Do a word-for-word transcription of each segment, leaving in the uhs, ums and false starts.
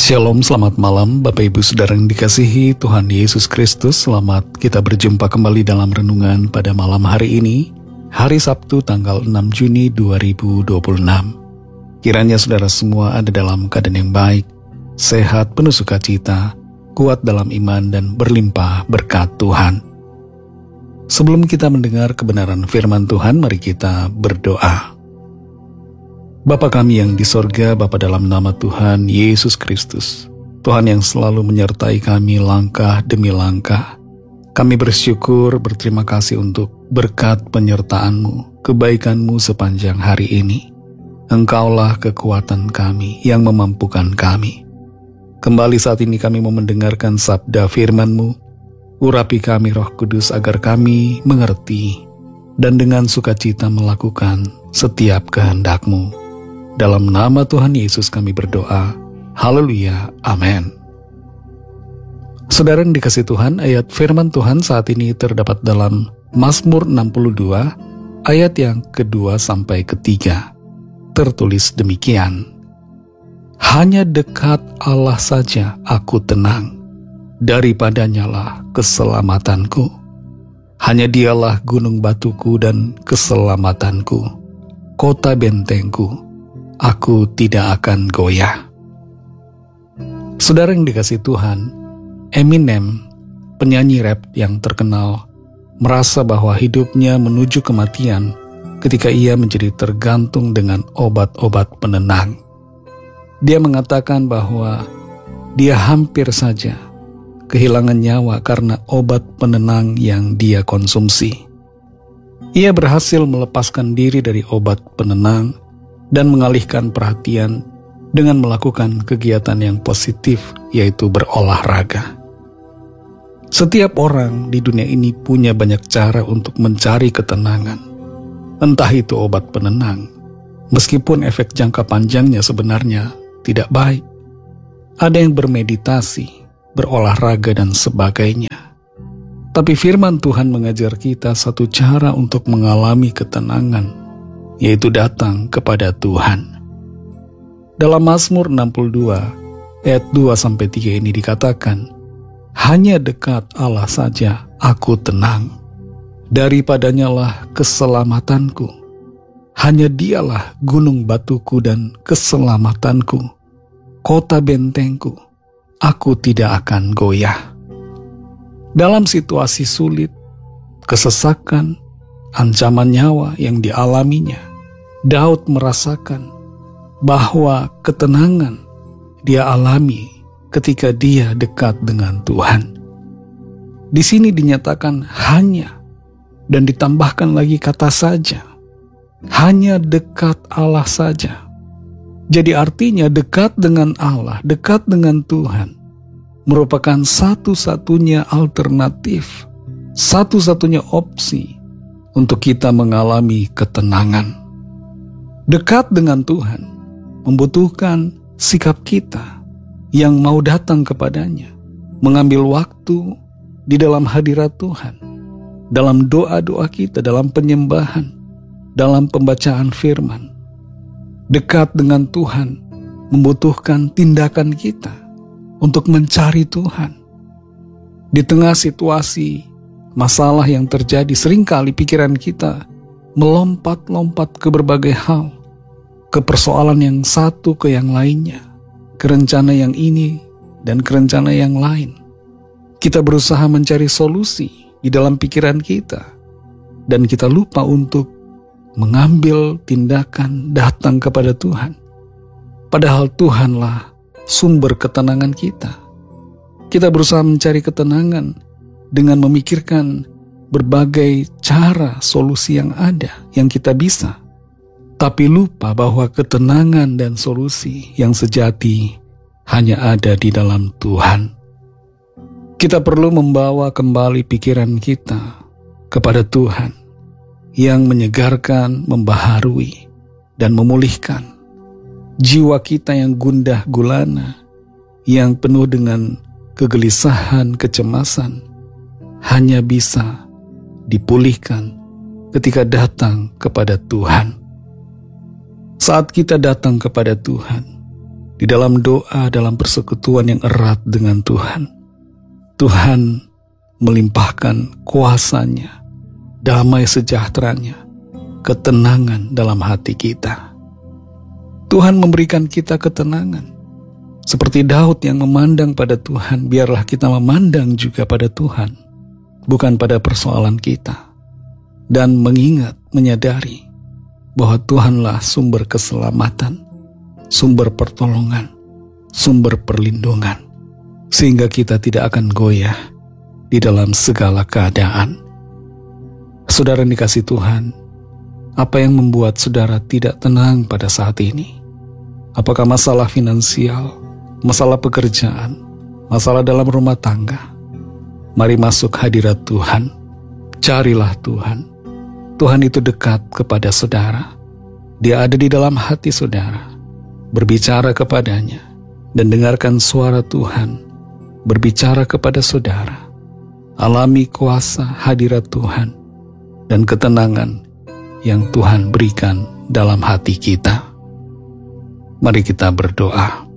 Shalom, selamat malam Bapak Ibu Saudara yang dikasihi Tuhan Yesus Kristus. Selamat kita berjumpa kembali dalam renungan pada malam hari ini, hari Sabtu tanggal enam Juni dua ribu dua puluh enam. Kiranya saudara semua ada dalam keadaan yang baik, sehat, penuh sukacita, kuat dalam iman dan berlimpah berkat Tuhan. Sebelum kita mendengar kebenaran firman Tuhan, mari kita berdoa. Bapa kami yang di sorga, Bapa dalam nama Tuhan Yesus Kristus, Tuhan yang selalu menyertai kami langkah demi langkah. Kami bersyukur, berterima kasih untuk berkat penyertaan-Mu, kebaikan-Mu sepanjang hari ini. Engkaulah kekuatan kami yang memampukan kami. Kembali saat ini kami mau mendengarkan sabda firman-Mu. Urapi kami Roh Kudus agar kami mengerti dan dengan sukacita melakukan setiap kehendak-Mu. Dalam nama Tuhan Yesus kami berdoa. Haleluya. Amin. Saudara yang dikasihi Tuhan, ayat firman Tuhan saat ini terdapat dalam Mazmur enam puluh dua, ayat yang kedua sampai ketiga. Tertulis demikian. Hanya dekat Allah saja aku tenang, daripadanya lah keselamatanku. Hanya dialah gunung batuku dan keselamatanku, kota bentengku. Aku tidak akan goyah. Saudara yang dikasihi Tuhan, Eminem, penyanyi rap yang terkenal, merasa bahwa hidupnya menuju kematian ketika ia menjadi tergantung dengan obat-obat penenang. Dia mengatakan bahwa dia hampir saja kehilangan nyawa karena obat penenang yang dia konsumsi. Ia berhasil melepaskan diri dari obat penenang dan mengalihkan perhatian dengan melakukan kegiatan yang positif, yaitu berolahraga. Setiap orang di dunia ini punya banyak cara untuk mencari ketenangan. Entah itu obat penenang, meskipun efek jangka panjangnya sebenarnya tidak baik. Ada yang bermeditasi, berolahraga, dan sebagainya. Tapi firman Tuhan mengajar kita satu cara untuk mengalami ketenangan, yaitu datang kepada Tuhan. Dalam Mazmur enam puluh dua, ayat dua sampai tiga ini dikatakan, hanya dekat Allah saja aku tenang, daripadanya lah keselamatanku. Hanya dialah gunung batuku dan keselamatanku, kota bentengku. Aku tidak akan goyah. Dalam situasi sulit, kesesakan, ancaman nyawa yang dialaminya, Daud merasakan bahwa ketenangan dia alami ketika dia dekat dengan Tuhan. Di sini dinyatakan hanya, dan ditambahkan lagi kata saja. Hanya dekat Allah saja. Jadi artinya dekat dengan Allah, dekat dengan Tuhan, merupakan satu-satunya alternatif, satu-satunya opsi untuk kita mengalami ketenangan. Dekat dengan Tuhan membutuhkan sikap kita yang mau datang kepadanya, mengambil waktu di dalam hadirat Tuhan, dalam doa-doa kita, dalam penyembahan, dalam pembacaan firman. Dekat dengan Tuhan membutuhkan tindakan kita untuk mencari Tuhan. Di tengah situasi masalah yang terjadi, seringkali pikiran kita melompat-lompat ke berbagai hal, ke persoalan yang satu ke yang lainnya, ke rencana yang ini dan ke rencana yang lain. Kita berusaha mencari solusi di dalam pikiran kita, dan kita lupa untuk mengambil tindakan datang kepada Tuhan. Padahal Tuhanlah sumber ketenangan kita. Kita berusaha mencari ketenangan dengan memikirkan berbagai cara solusi yang ada, yang kita bisa. Tapi lupa bahwa ketenangan dan solusi yang sejati hanya ada di dalam Tuhan. Kita perlu membawa kembali pikiran kita kepada Tuhan yang menyegarkan, membaharui, dan memulihkan jiwa kita yang gundah gulana, yang penuh dengan kegelisahan, kecemasan, hanya bisa dipulihkan ketika datang kepada Tuhan. Saat kita datang kepada Tuhan, di dalam doa, dalam persekutuan yang erat dengan Tuhan, Tuhan melimpahkan kuasa-Nya, damai sejahtera-Nya, ketenangan dalam hati kita. Tuhan memberikan kita ketenangan. Seperti Daud yang memandang pada Tuhan, biarlah kita memandang juga pada Tuhan, bukan pada persoalan kita. Dan mengingat, menyadari bahwa Tuhanlah sumber keselamatan, sumber pertolongan, sumber perlindungan, sehingga kita tidak akan goyah di dalam segala keadaan. Saudara yang dikasihi Tuhan, apa yang membuat saudara tidak tenang pada saat ini? Apakah masalah finansial, masalah pekerjaan, masalah dalam rumah tangga? Mari masuk hadirat Tuhan, carilah Tuhan. Tuhan itu dekat kepada saudara. Dia ada di dalam hati saudara. Berbicara kepadanya dan dengarkan suara Tuhan berbicara kepada saudara. Alami kuasa hadirat Tuhan dan ketenangan yang Tuhan berikan dalam hati kita. Mari kita berdoa.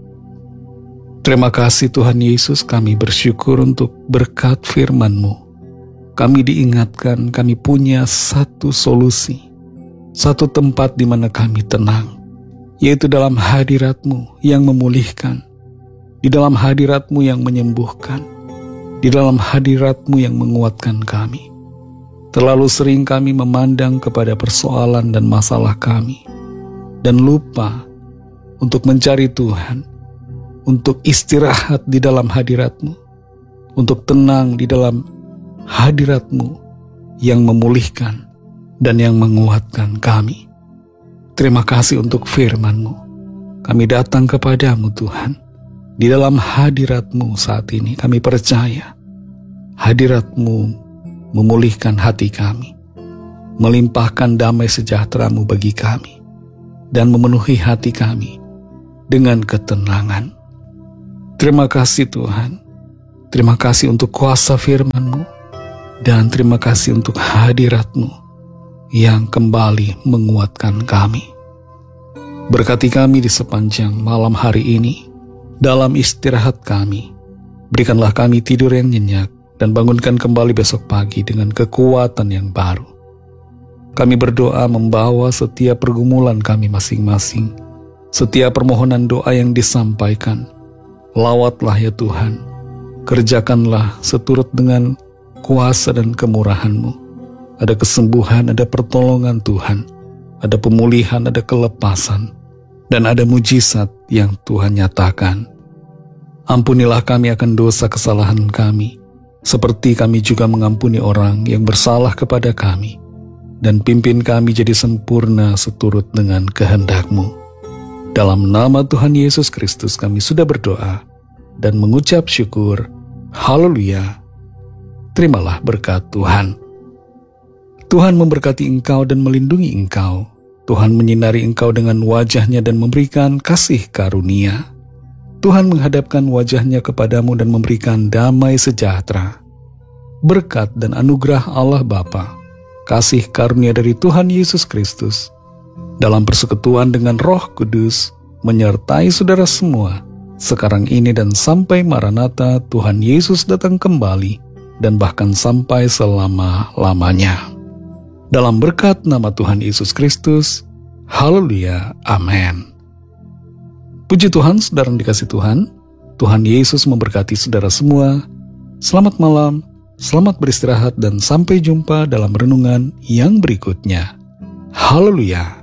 Terima kasih Tuhan Yesus, kami bersyukur untuk berkat firman-Mu. Kami diingatkan kami punya satu solusi, satu tempat di mana kami tenang, yaitu dalam hadirat-Mu yang memulihkan, di dalam hadirat-Mu yang menyembuhkan, di dalam hadirat-Mu yang menguatkan kami. Terlalu sering kami memandang kepada persoalan dan masalah kami, dan lupa untuk mencari Tuhan, untuk istirahat di dalam hadirat-Mu, untuk tenang di dalam hadirat-Mu yang memulihkan dan yang menguatkan kami. Terima kasih untuk firman-Mu. Kami datang kepadamu Tuhan. Di dalam hadirat-Mu saat ini kami percaya hadirat-Mu memulihkan hati kami, melimpahkan damai sejahtera-Mu bagi kami, dan memenuhi hati kami dengan ketenangan. Terima kasih Tuhan. Terima kasih untuk kuasa firman-Mu, dan terima kasih untuk hadirat-Mu yang kembali menguatkan kami. Berkati kami di sepanjang malam hari ini, dalam istirahat kami. Berikanlah kami tidur yang nyenyak, dan bangunkan kembali besok pagi dengan kekuatan yang baru. Kami berdoa membawa setiap pergumulan kami masing-masing, setiap permohonan doa yang disampaikan. Lawatlah ya Tuhan, kerjakanlah seturut dengan kuasa dan kemurahan-Mu. Ada kesembuhan, ada pertolongan Tuhan, ada pemulihan, ada kelepasan, dan ada mujizat yang Tuhan nyatakan. Ampunilah kami akan dosa kesalahan kami, seperti kami juga mengampuni orang yang bersalah kepada kami, dan pimpin kami jadi sempurna seturut dengan kehendak-Mu. Dalam nama Tuhan Yesus Kristus kami sudah berdoa dan mengucap syukur. Haleluya. Terimalah berkat Tuhan. Tuhan memberkati engkau dan melindungi engkau. Tuhan menyinari engkau dengan wajah-Nya dan memberikan kasih karunia. Tuhan menghadapkan wajah-Nya kepadamu dan memberikan damai sejahtera. Berkat dan anugerah Allah Bapa, kasih karunia dari Tuhan Yesus Kristus, dalam persekutuan dengan Roh Kudus, menyertai saudara semua, sekarang ini dan sampai Maranatha Tuhan Yesus datang kembali, dan bahkan sampai selama-lamanya. Dalam berkat nama Tuhan Yesus Kristus, haleluya, amin. Puji Tuhan, saudara yang dikasihi Tuhan, Tuhan Yesus memberkati saudara semua. Selamat malam, selamat beristirahat, dan sampai jumpa dalam renungan yang berikutnya. Haleluya.